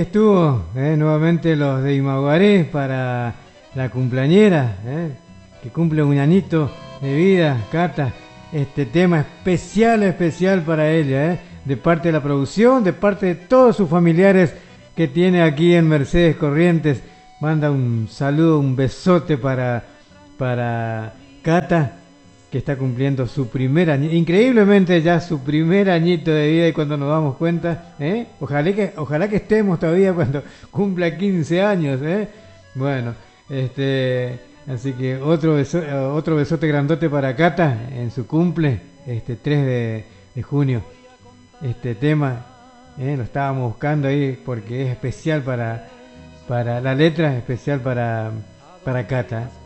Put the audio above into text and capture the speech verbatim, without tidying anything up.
estuvo, eh, nuevamente los de Imaguaré para la cumpleañera, eh, que cumple un añito de vida, Cata. Este tema especial, especial para ella, eh, de parte de la producción, de parte de todos sus familiares que tiene aquí en Mercedes Corrientes. Manda un saludo, un besote para, para Cata, que está cumpliendo su primer año, increíblemente ya su primer añito de vida, y cuando nos damos cuenta, ¿eh? ojalá que ojalá que estemos todavía cuando cumpla quince años, ¿eh? Bueno, este, así que otro beso, otro besote grandote para Cata en su cumple, este tres de, de junio. Este tema, ¿eh? Lo estábamos buscando ahí porque es especial para para la letra, es especial para para Cata.